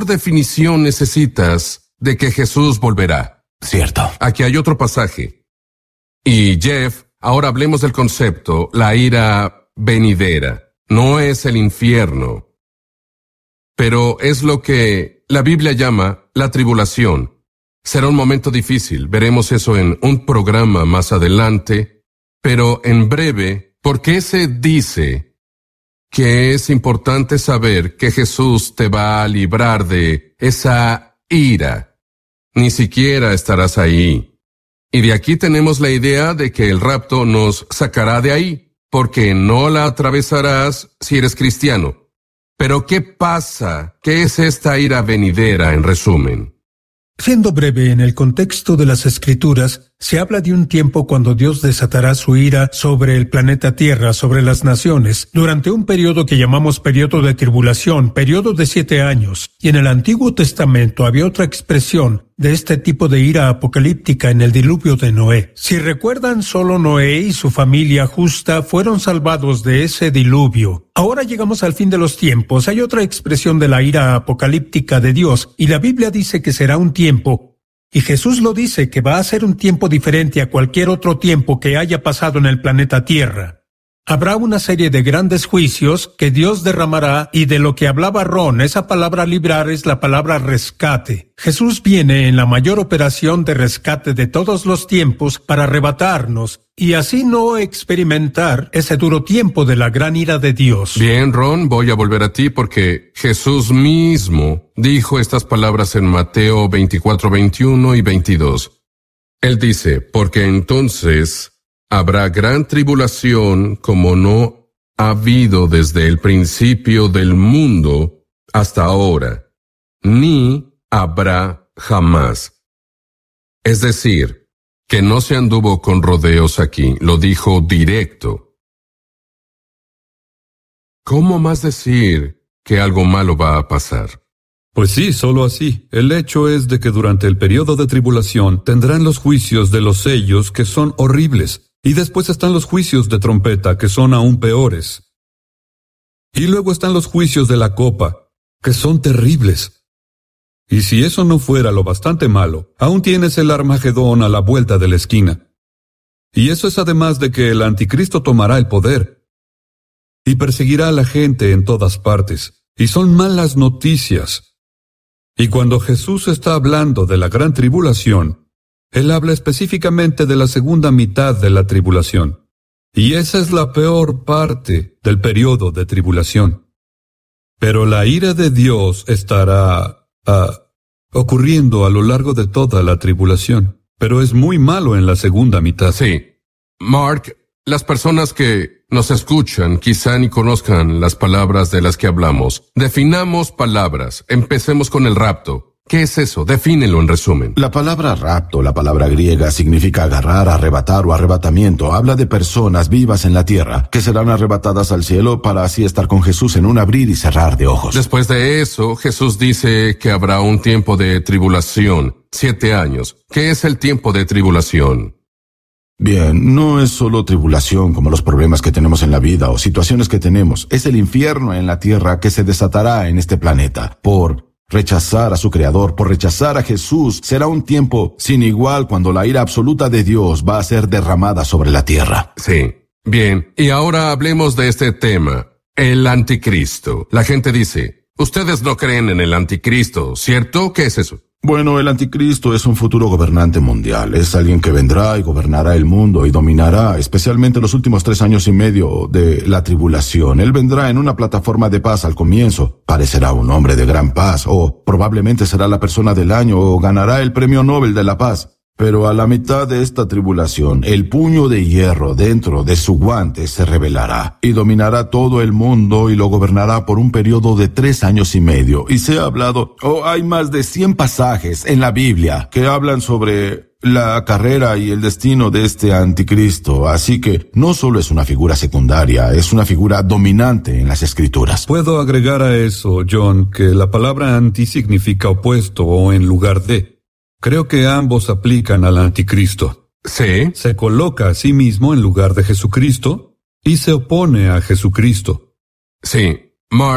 por definición necesitas de que Jesús volverá. Cierto. Aquí hay otro pasaje. Y Jeff, ahora hablemos del concepto, la ira venidera. No es el infierno, pero es lo que la Biblia llama la tribulación. Será un momento difícil, veremos eso en un programa más adelante, pero en breve, ¿por qué se dice que es importante saber que Jesús te va a librar de esa ira? Ni siquiera estarás ahí. Y de aquí tenemos la idea de que el rapto nos sacará de ahí, porque no la atravesarás si eres cristiano. Pero ¿qué pasa? ¿Qué es esta ira venidera en resumen? Siendo breve, en el contexto de las Escrituras, se habla de un tiempo cuando Dios desatará su ira sobre el planeta Tierra, sobre las naciones, durante un periodo que llamamos periodo de tribulación, periodo de 7 años. Y en el Antiguo Testamento había otra expresión de este tipo de ira apocalíptica en el diluvio de Noé. Si recuerdan, solo Noé y su familia justa fueron salvados de ese diluvio. Ahora llegamos al fin de los tiempos. Hay otra expresión de la ira apocalíptica de Dios, y la Biblia dice que será un tiempo, y Jesús lo dice, que va a ser un tiempo diferente a cualquier otro tiempo que haya pasado en el planeta Tierra. Habrá una serie de grandes juicios que Dios derramará, y de lo que hablaba Ron, esa palabra librar es la palabra rescate. Jesús viene en la mayor operación de rescate de todos los tiempos para arrebatarnos y así no experimentar ese duro tiempo de la gran ira de Dios. Bien, Ron, voy a volver a ti porque Jesús mismo dijo estas palabras en Mateo 24, 21 y 22. Él dice, porque entonces habrá gran tribulación como no ha habido desde el principio del mundo hasta ahora, ni habrá jamás. Es decir, que no se anduvo con rodeos aquí, lo dijo directo. ¿Cómo más decir que algo malo va a pasar? Pues sí, solo así. El hecho es de que durante el periodo de tribulación tendrán los juicios de los sellos que son horribles, y después están los juicios de trompeta que son aún peores. Y luego están los juicios de la copa, que son terribles. Y si eso no fuera lo bastante malo, aún tienes el Armagedón a la vuelta de la esquina. Y eso es además de que el anticristo tomará el poder y perseguirá a la gente en todas partes. Y son malas noticias. Y cuando Jesús está hablando de la gran tribulación, Él habla específicamente de la segunda mitad de la tribulación. Y esa es la peor parte del periodo de tribulación. Pero la ira de Dios estará ocurriendo a lo largo de toda la tribulación. Pero es muy malo en la segunda mitad. Sí. Mark, las personas que nos escuchan quizá ni conozcan las palabras de las que hablamos. Definamos palabras. Empecemos con el rapto. ¿Qué es eso? Defínelo en resumen. La palabra rapto, la palabra griega, significa agarrar, arrebatar o arrebatamiento. Habla de personas vivas en la tierra que serán arrebatadas al cielo para así estar con Jesús en un abrir y cerrar de ojos. Después de eso, Jesús dice que habrá un tiempo de tribulación, 7 años. ¿Qué es el tiempo de tribulación? Bien, no es solo tribulación como los problemas que tenemos en la vida o situaciones que tenemos. Es el infierno en la tierra que se desatará en este planeta por rechazar a su Creador, por rechazar a Jesús. Será un tiempo sin igual cuando la ira absoluta de Dios va a ser derramada sobre la tierra. Sí. Bien, y ahora hablemos de este tema, el anticristo. La gente dice, ustedes no creen en el anticristo, ¿cierto? ¿Qué es eso? Bueno, el anticristo es un futuro gobernante mundial. Es alguien que vendrá y gobernará el mundo y dominará, especialmente los últimos 3 años y medio de la tribulación. Él vendrá en una plataforma de paz al comienzo. Parecerá un hombre de gran paz, o probablemente será la persona del año, o ganará el premio Nobel de la paz. Pero a la mitad de esta tribulación, el puño de hierro dentro de su guante se revelará y dominará todo el mundo y lo gobernará por un periodo de 3 años y medio. Y se ha hablado, hay más de 100 pasajes en la Biblia que hablan sobre la carrera y el destino de este anticristo. Así que no solo es una figura secundaria, es una figura dominante en las Escrituras. Puedo agregar a eso, John, que la palabra anti significa opuesto o en lugar de. Creo que ambos aplican al anticristo. Sí. Se coloca a sí mismo en lugar de Jesucristo y se opone a Jesucristo. Sí. Mark,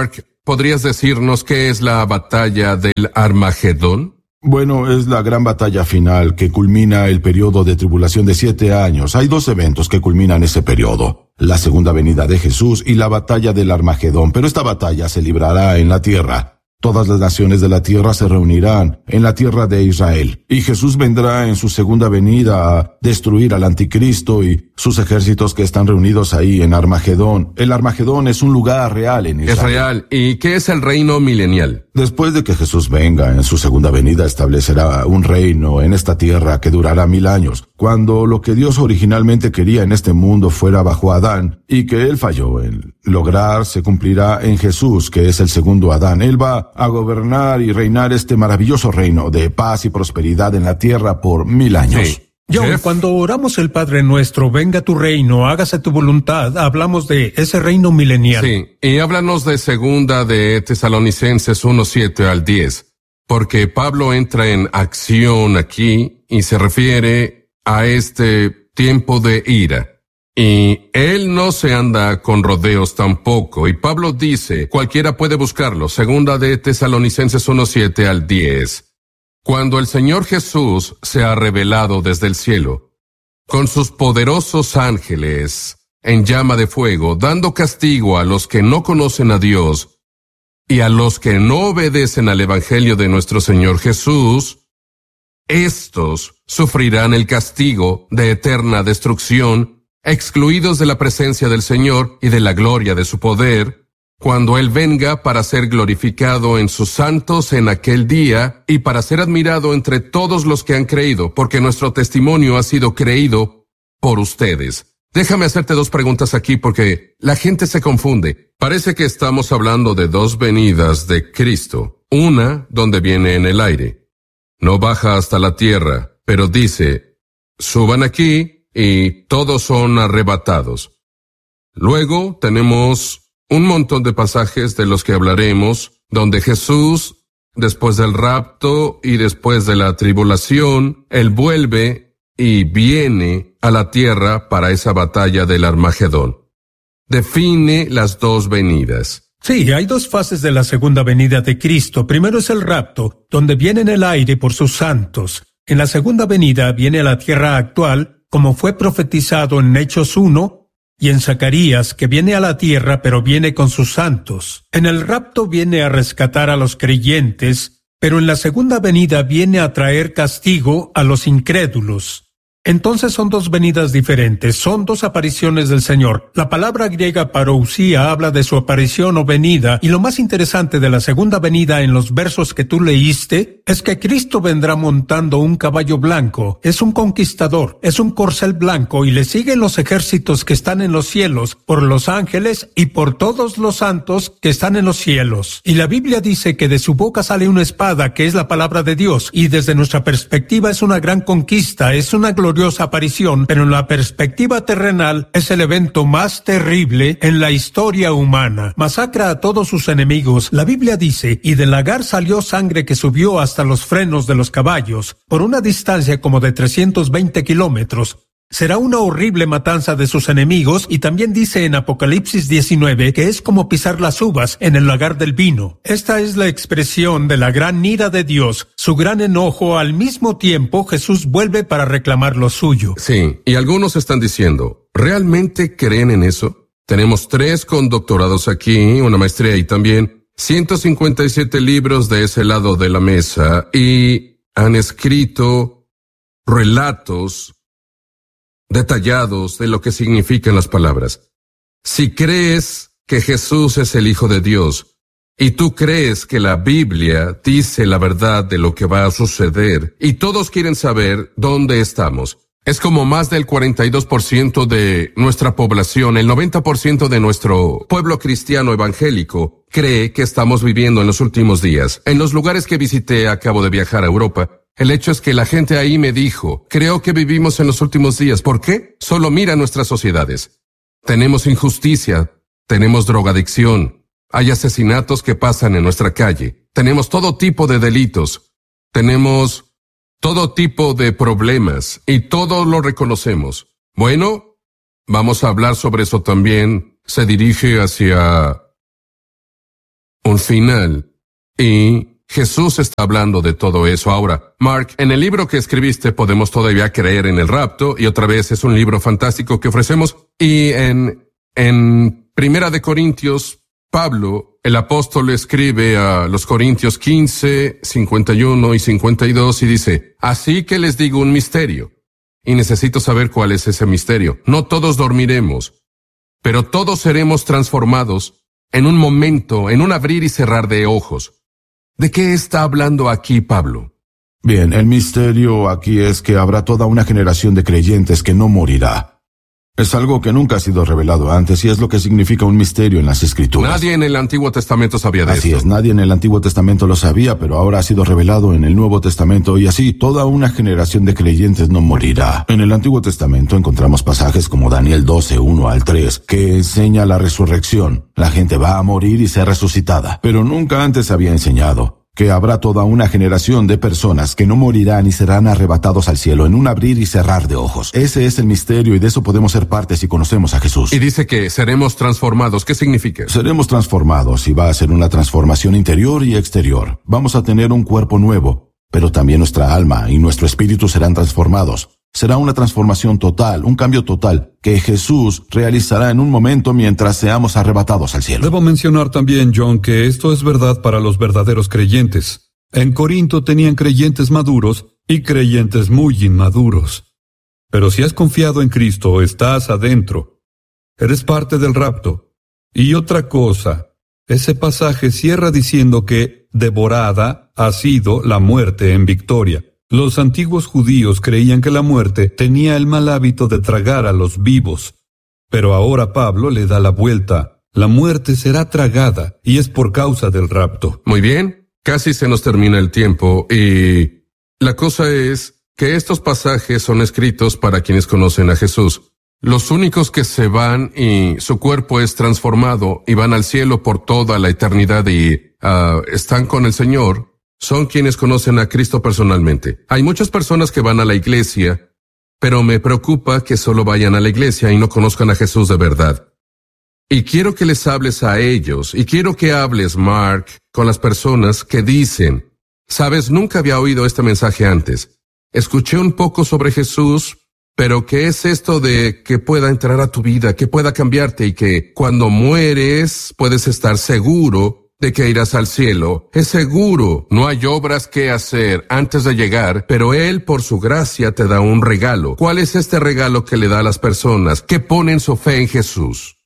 ¿podrías decirnos qué es la batalla del Armagedón? Bueno, es la gran batalla final que culmina el periodo de tribulación de 7 años. Hay 2 eventos que culminan ese periodo: la segunda venida de Jesús y la batalla del Armagedón. Pero esta batalla se librará en la tierra. Todas las naciones de la tierra se reunirán en la tierra de Israel. Y Jesús vendrá en su segunda venida a destruir al anticristo y sus ejércitos que están reunidos ahí en Armagedón. El Armagedón es un lugar real en Israel. Es real. ¿Y qué es el reino milenial? Después de que Jesús venga en su segunda venida, establecerá un reino en esta tierra que durará 1000 años. Cuando lo que Dios originalmente quería en este mundo fuera bajo Adán y que él falló en lograr, se cumplirá en Jesús, que es el segundo Adán. Él va a gobernar y reinar este maravilloso reino de paz y prosperidad en la tierra por 1000 años. Sí. John, Jeff. cuando oramos el Padre Nuestro, venga tu reino, hágase tu voluntad, hablamos de ese reino milenial. Sí, y háblanos de segunda de Tesalonicenses 1:7 al 10, porque Pablo entra en acción aquí y se refiere a este tiempo de ira. Y él no se anda con rodeos tampoco, y Pablo dice, cualquiera puede buscarlo, segunda de Tesalonicenses 1:7 al 10. Cuando el Señor Jesús se ha revelado desde el cielo, con sus poderosos ángeles en llama de fuego, dando castigo a los que no conocen a Dios y a los que no obedecen al Evangelio de nuestro Señor Jesús, estos sufrirán el castigo de eterna destrucción, excluidos de la presencia del Señor y de la gloria de su poder, cuando Él venga para ser glorificado en sus santos en aquel día y para ser admirado entre todos los que han creído, porque nuestro testimonio ha sido creído por ustedes. Déjame hacerte 2 preguntas aquí porque la gente se confunde. Parece que estamos hablando de 2 venidas de Cristo. Una donde viene en el aire. No baja hasta la tierra, pero dice, suban aquí y todos son arrebatados. Luego tenemos un montón de pasajes de los que hablaremos, donde Jesús, después del rapto y después de la tribulación, Él vuelve y viene a la tierra para esa batalla del Armagedón. Define las 2 venidas. Sí, hay 2 fases de la segunda venida de Cristo. Primero es el rapto, donde viene en el aire por sus santos. En la segunda venida viene a la tierra actual, como fue profetizado en Hechos 1, y en Zacarías, que viene a la tierra, pero viene con sus santos. En el rapto viene a rescatar a los creyentes, pero en la segunda venida viene a traer castigo a los incrédulos. Entonces son 2 venidas diferentes, son 2 apariciones del Señor. La palabra griega parousia habla de su aparición o venida, y lo más interesante de la segunda venida en los versos que tú leíste es que Cristo vendrá montando un caballo blanco, es un conquistador, es un corcel blanco y le siguen los ejércitos que están en los cielos, por los ángeles y por todos los santos que están en los cielos. Y la Biblia dice que de su boca sale una espada que es la palabra de Dios, y desde nuestra perspectiva es una gran conquista, es una gloriosa aparición, pero en la perspectiva terrenal es el evento más terrible en la historia humana. Masacra a todos sus enemigos. La Biblia dice, y del lagar salió sangre que subió hasta los frenos de los caballos, por una distancia como de 320 kilómetros. Será una horrible matanza de sus enemigos, y también dice en Apocalipsis 19 que es como pisar las uvas en el lagar del vino. Esta es la expresión de la gran ira de Dios, su gran enojo. Al mismo tiempo, Jesús vuelve para reclamar lo suyo. Sí, y algunos están diciendo, ¿realmente creen en eso? Tenemos 3 con doctorados aquí, una maestría y también 157 libros de ese lado de la mesa, y han escrito relatos detallados de lo que significan las palabras. Si crees que Jesús es el Hijo de Dios, y tú crees que la Biblia dice la verdad de lo que va a suceder, y todos quieren saber dónde estamos, es como más del 42% de nuestra población, el 90% de nuestro pueblo cristiano evangélico, cree que estamos viviendo en los últimos días. En los lugares que visité, acabo de viajar a Europa, el hecho es que la gente ahí me dijo, creo que vivimos en los últimos días. ¿Por qué? Solo mira nuestras sociedades. Tenemos injusticia, tenemos drogadicción, hay asesinatos que pasan en nuestra calle, tenemos todo tipo de delitos, tenemos todo tipo de problemas y todo lo reconocemos. Bueno, vamos a hablar sobre eso también. Se dirige hacia un final. Y Jesús está hablando de todo eso. Ahora, Mark, en el libro que escribiste podemos todavía creer en el rapto, y otra vez es un libro fantástico que ofrecemos. Y en Primera de Corintios, Pablo, el apóstol, escribe a los Corintios 15, 51 y 52 y dice: así que les digo un misterio, y necesito saber cuál es ese misterio. No todos dormiremos, pero todos seremos transformados en un momento, en un abrir y cerrar de ojos. ¿De qué está hablando aquí Pablo? Bien, el misterio aquí es que habrá toda una generación de creyentes que no morirá. Es algo que nunca ha sido revelado antes y es lo que significa un misterio en las Escrituras. Nadie en el Antiguo Testamento sabía de esto. Así es, nadie en el Antiguo Testamento lo sabía, pero ahora ha sido revelado en el Nuevo Testamento y así toda una generación de creyentes no morirá. En el Antiguo Testamento encontramos pasajes como Daniel 12, 1 al 3, que enseña la resurrección. La gente va a morir y ser resucitada, pero nunca antes había enseñado que habrá toda una generación de personas que no morirán y serán arrebatados al cielo en un abrir y cerrar de ojos. Ese es el misterio y de eso podemos ser parte si conocemos a Jesús. Y dice que seremos transformados. ¿Qué significa? Seremos transformados y va a ser una transformación interior y exterior. Vamos a tener un cuerpo nuevo, pero también nuestra alma y nuestro espíritu serán transformados. Será una transformación total, un cambio total, que Jesús realizará en un momento mientras seamos arrebatados al cielo. Debo mencionar también, John, que esto es verdad para los verdaderos creyentes. En Corinto tenían creyentes maduros y creyentes muy inmaduros. Pero si has confiado en Cristo, estás adentro. Eres parte del rapto. Y otra cosa, ese pasaje cierra diciendo que devorada ha sido la muerte en victoria. Los antiguos judíos creían que la muerte tenía el mal hábito de tragar a los vivos. Pero ahora Pablo le da la vuelta. La muerte será tragada, y es por causa del rapto. Muy bien, casi se nos termina el tiempo, y la cosa es que estos pasajes son escritos para quienes conocen a Jesús. Los únicos que se van y su cuerpo es transformado y van al cielo por toda la eternidad y están con el Señor, son quienes conocen a Cristo personalmente. Hay muchas personas que van a la iglesia, pero me preocupa que solo vayan a la iglesia y no conozcan a Jesús de verdad. Y quiero que les hables a ellos, y quiero que hables, Mark, con las personas que dicen: sabes, nunca había oído este mensaje antes. Escuché un poco sobre Jesús, pero ¿qué es esto de que pueda entrar a tu vida, que pueda cambiarte y que cuando mueres puedes estar seguro de que irás al cielo? Es seguro, no hay obras que hacer antes de llegar, pero Él por su gracia te da un regalo. ¿Cuál es este regalo que le da a las personas que ponen su fe en Jesús?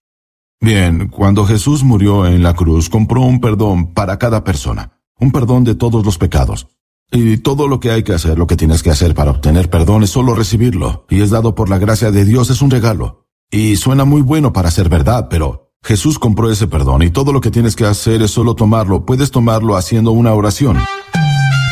Bien, cuando Jesús murió en la cruz, compró un perdón para cada persona, un perdón de todos los pecados. Y todo lo que hay que hacer, lo que tienes que hacer para obtener perdón es solo recibirlo, y es dado por la gracia de Dios, es un regalo. Y suena muy bueno para ser verdad, pero Jesús compró ese perdón y todo lo que tienes que hacer es solo tomarlo. Puedes tomarlo haciendo una oración.